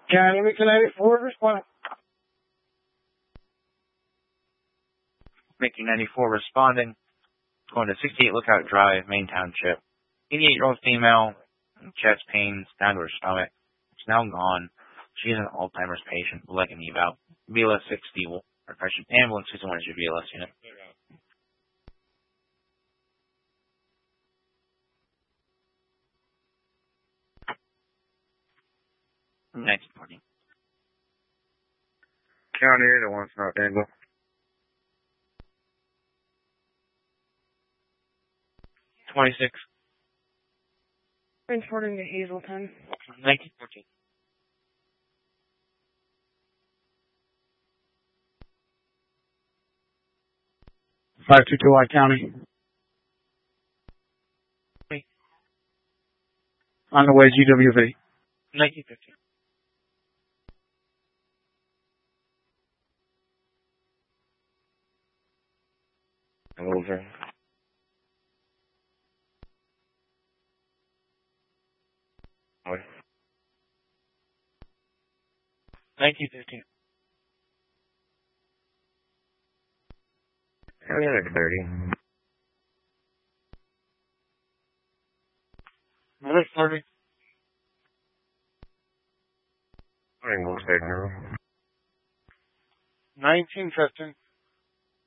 County, we can 94 respond. Mickey 94 responding. Going to 68 Lookout Drive, Main Township. 88-year-old female, chest pains down to her stomach. It's now gone. She's an Alzheimer's patient. We'll like an eval. BLS 60, or actually, ambulance 61 is your BLS unit. 1940. County 8 1 South Angle. $26. Transporting to Hazelton. 1914. White County. On the way, GWV. 1915. Over. Over. 1915. County 30. 130. Angle signal. 1915.